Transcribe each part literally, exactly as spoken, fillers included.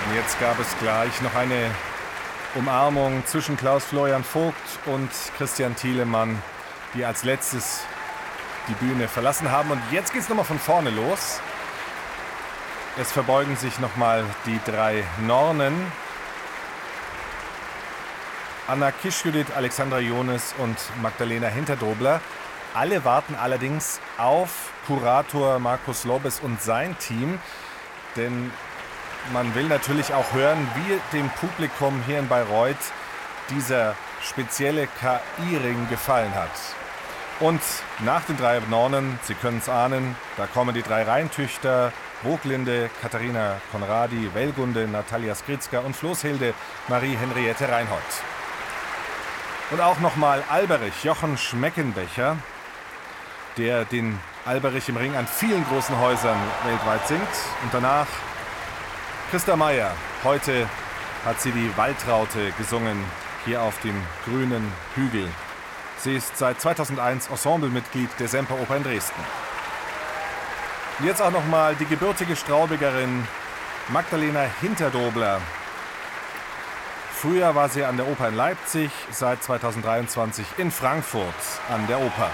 Und jetzt gab es gleich noch eine Umarmung zwischen Klaus-Florian Vogt und Christian Thielemann, die als letztes die Bühne verlassen haben. Und jetzt geht es nochmal von vorne los. Es verbeugen sich nochmal die drei Nornen. Anna Kischjudit, Alexandra Jones und Magdalena Hinterdobler. Alle warten allerdings auf Kurator Markus Lobes und sein Team. Denn man will natürlich auch hören, wie dem Publikum hier in Bayreuth dieser spezielle K I-Ring gefallen hat. Und nach den drei Nornen, Sie können es ahnen, da kommen die drei Rheintüchter, Woglinde, Katharina Konradi, Wellgunde, Natalia Skritzka und Floßhilde Marie-Henriette Reinhold. Und auch nochmal Alberich, Jochen Schmeckenbecher, der den Alberich im Ring an vielen großen Häusern weltweit singt. Und danach Christa Meier. Heute hat sie die Waldraute gesungen, hier auf dem grünen Hügel. Sie ist seit zweitausendeins Ensemblemitglied der Semperoper in Dresden. Und jetzt auch nochmal die gebürtige Straubigerin Magdalena Hinterdobler. Früher war sie an der Oper in Leipzig, seit zweitausenddreiundzwanzig in Frankfurt an der Oper.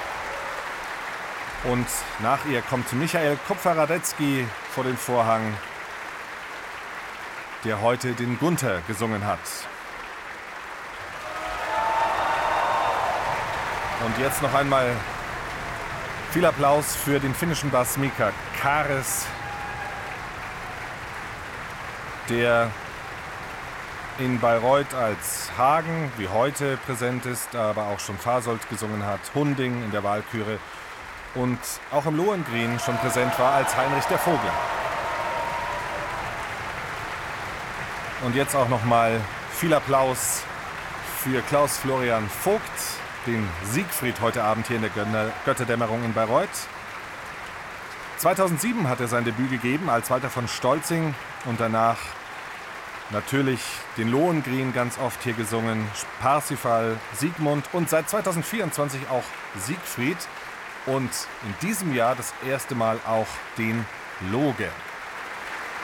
Und nach ihr kommt Michael Kopfer-Radetzky vor den Vorhang, der heute den Gunther gesungen hat. Und jetzt noch einmal viel Applaus für den finnischen Bass Mika Kares, der in Bayreuth als Hagen wie heute präsent ist, aber auch schon Fasold gesungen hat, Hunding in der Walküre und auch im Lohengrin schon präsent war als Heinrich der Vogel. Und jetzt auch nochmal viel Applaus für Klaus-Florian Vogt, den Siegfried heute Abend hier in der Götterdämmerung in Bayreuth. zweitausendsieben hat er sein Debüt gegeben als Walter von Stolzing und danach natürlich den Lohengrin ganz oft hier gesungen, Parsifal, Siegmund und seit zweitausendvierundzwanzig auch Siegfried und in diesem Jahr das erste Mal auch den Loge.